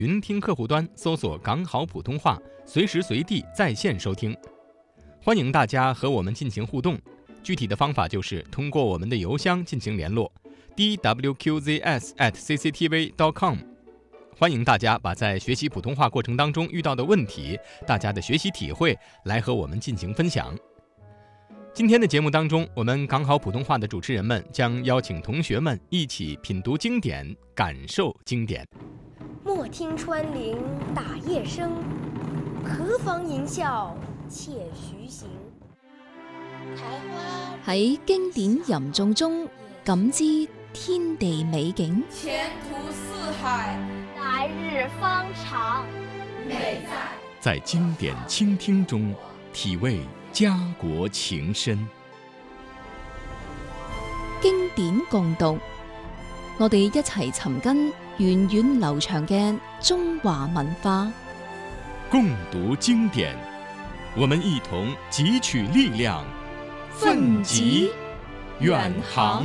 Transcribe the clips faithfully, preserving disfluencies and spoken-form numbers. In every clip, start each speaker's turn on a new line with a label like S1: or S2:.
S1: 云听客户端搜索港好普通话，随时随地在线收听。欢迎大家和我们进行互动，具体的方法就是通过我们的邮箱进行联络 d w q z s at c c t v dot com。 欢迎大家把在学习普通话过程当中遇到的问题，大家的学习体会来和我们进行分享。今天的节目当中，我们港好普通话的主持人们将邀请同学们一起品读经典，感受经典。
S2: 莫听穿林打叶声，何妨吟啸且徐行。
S3: 喺經典吟誦中感知天地美景，
S4: 前途似海，
S5: 來日方長，
S4: 美在
S1: 在經典傾聽中體味家國情深。
S3: 經典共讀，我哋一齊尋根源遠流長嘅中華文化。
S1: 共讀經典，我們一同汲取力量，奮楫遠航。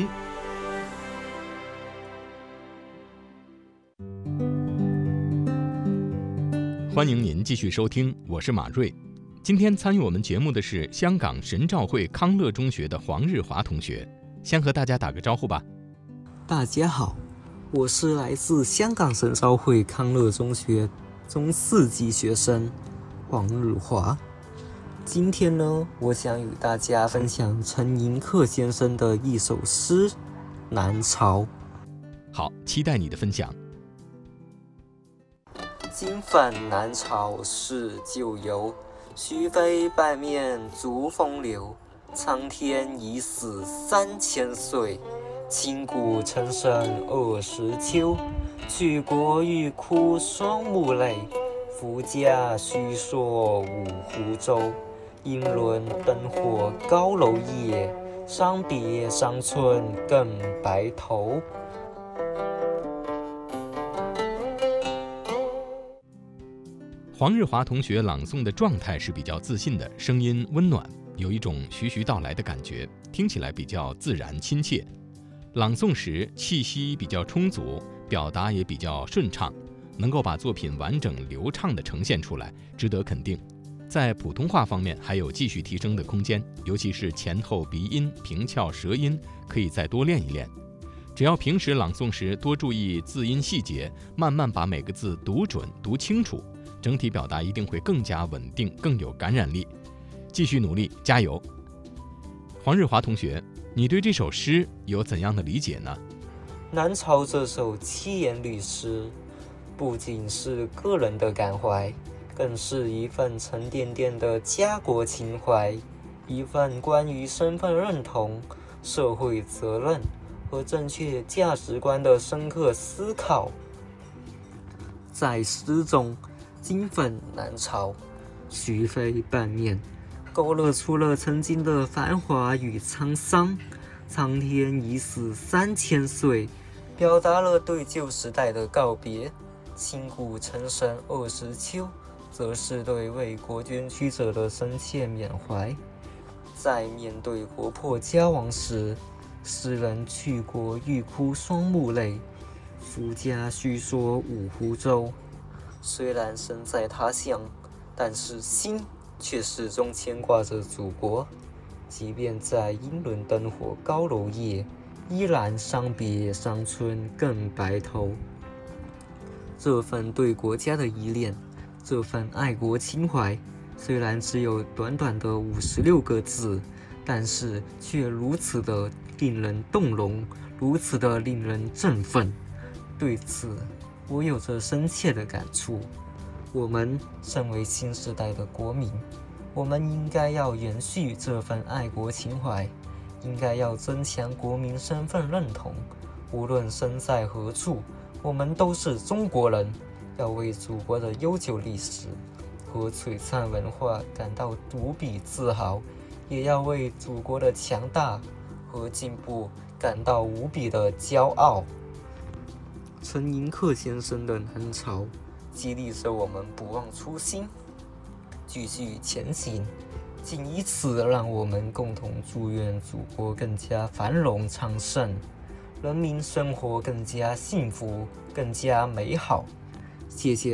S1: 歡迎您繼續收聽，我是馬瑞。今天參與我們節目的是香港神召會康樂中學的黃日華同學，先和大家打個招呼吧。
S6: 大家好，我是來自香港神召會康樂中學中四級學生黃日華。今天呢，我想與大家分享陳寅恪先生的一首詩《南朝》。
S1: 好，期待你的分享。
S6: 金粉南朝是舊遊，須飛半面逐風流。蒼天已死三千歲，千古沉生二十秋。舉國欲哭雙目淚，夫家須說五湖洲。英倫燈火高樓夜，傷別傷春更白頭。
S1: 黃日華同學朗誦的狀態是比較自信的，聲音溫暖，有一種徐徐到來的感覺，聽起來比較自然親切。朗誦時氣息比較充足，表達也比較順暢，能夠把作品完整流暢地呈現出來，值得肯定。在普通話方面還有繼續提升的空間，尤其是前後鼻音、平翹舌音，可以再多練一練。只要平時朗誦時多注意字音細節，慢慢把每個字讀準、讀清楚，整體表達一定會更加穩定，更有感染力。繼續努力，加油！黃日華同學，你對這首詩有怎樣的理解呢？
S6: 南朝這首七言律詩，不僅是個人的感懷，更是一份沉甸甸的家國情懷，一份關於身份認同、社會責任和正確價值觀的深刻思考。在詩中，金粉南朝，須飛半面，勾勒出了曾經的繁華與滄桑。蒼天已死三千歲，表達了對舊時代的告別。千古沉生二十秋，則是對為國捐軀者的深切緬懷。在面對國破家亡時，詩人去國欲哭雙目淚，夫家須說五湖洲。雖然身在他鄉，但是心卻始終牽掛着祖國。即便在英倫燈火高樓夜，依然傷別傷春更白頭。這份對國家的依戀，這份愛國情懷，雖然只有短短的五十六個字，但是卻如此的令人動容，如此的令人振奮。對此，我有着深切的感觸。我們身為新時代的國民，我們應該要延續這份愛國情懷，應該要增強國民身份認同。無論身在何處，我們都是中國人，要為祖國的悠久歷史和璀璨文化感到無比自豪，也要為祖國的強大和進步感到無比的驕傲。陳寅恪先生的南朝，激勵着我們不忘初心，繼續前行，僅以此讓我們共同祝願祖國更加繁榮昌盛，人民生活更加幸福，更加美好。謝謝。